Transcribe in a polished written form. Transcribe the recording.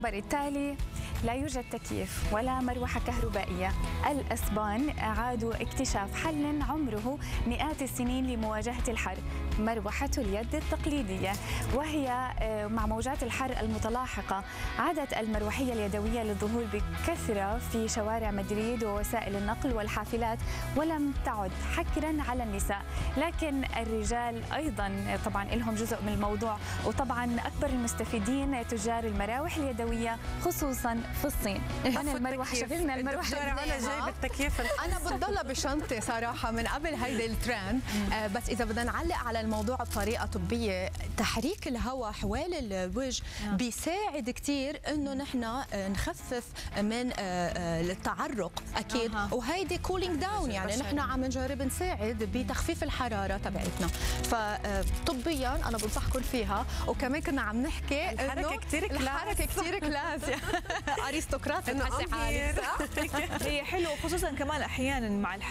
بالتالي لا يوجد تكييف ولا مروحة كهربائية. الأسبان أعادوا اكتشاف حل عمره مئات السنين لمواجهة الحر، مروحة اليد التقليدية. وهي مع موجات الحر المتلاحقة عادت المروحية اليدوية للظهور بكثرة في شوارع مدريد ووسائل النقل والحافلات، ولم تعد حكرا على النساء، لكن الرجال أيضا طبعا لهم جزء من الموضوع. وطبعا أكبر المستفيدين تجار المراوح اليدوية خصوصا في الصين. أنا المروحة شغلنا المروحة أنا جايب التكييف. أنا بتضلها بشنطتي صراحة من قبل هيدي الترند. بس إذا بدنا نعلق على الموضوع بطريقة طبية، تحريك الهواء حوالي الوجه بيساعد كثير إنه نحن نخفف من التعرق أكيد. وهيدي كولينج داون، يعني نحن عم نجرب نساعد بتخفيف الحرارة تبعتنا. فطبيا أنا بنصحكم فيها. وكمان كنا عم نحكي الحركة كثير كلاس، الحركة كثير كلاس ارستقراط. هي حلوه خصوصا كمان احيانا مع